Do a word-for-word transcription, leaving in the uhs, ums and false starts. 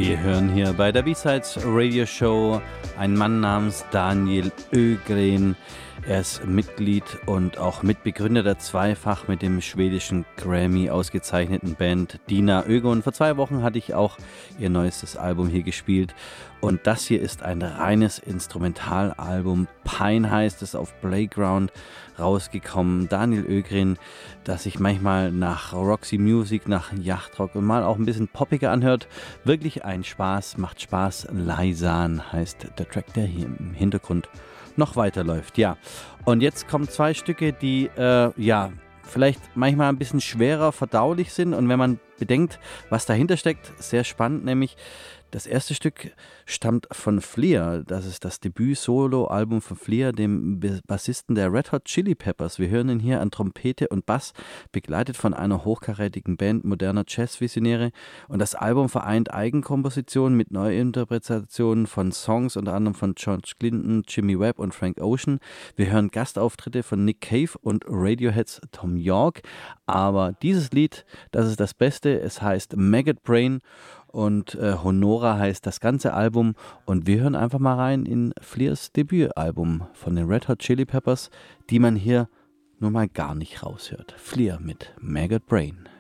Wir hören hier bei der B-Sides Radio Show einen Mann namens Daniel Ögren. Er ist Mitglied und auch Mitbegründer der zweifach mit dem schwedischen Grammy ausgezeichneten Band Dina Ögon. Vor zwei Wochen hatte ich auch ihr neuestes Album hier gespielt. Und das hier ist ein reines Instrumentalalbum. Pine heißt es, auf Playground rausgekommen. Daniel Ögren, das sich manchmal nach Roxy Music, nach Yachtrock und mal auch ein bisschen poppiger anhört. Wirklich ein Spaß, macht Spaß. Leisan heißt der Track, der hier im Hintergrund noch weiterläuft. Ja, und jetzt kommen zwei Stücke, die äh, ja vielleicht manchmal ein bisschen schwerer verdaulich sind. Und wenn man bedenkt, was dahinter steckt, sehr spannend, nämlich das erste Stück stammt von Flea. Das ist das Debüt-Solo-Album von Flea, dem Bassisten der Red Hot Chili Peppers. Wir hören ihn hier an Trompete und Bass, begleitet von einer hochkarätigen Band moderner Jazz-Visionäre. Und das Album vereint Eigenkompositionen mit Neuinterpretationen von Songs, unter anderem von George Clinton, Jimmy Webb und Frank Ocean. Wir hören Gastauftritte von Nick Cave und Radioheads Tom York. Aber dieses Lied, das ist das Beste. Es heißt Maggot Brain. Und äh, Honora heißt das ganze Album. Und wir hören einfach mal rein in Fleas Debütalbum von den Red Hot Chili Peppers, die man hier nur mal gar nicht raushört. Flea mit Maggot Brain.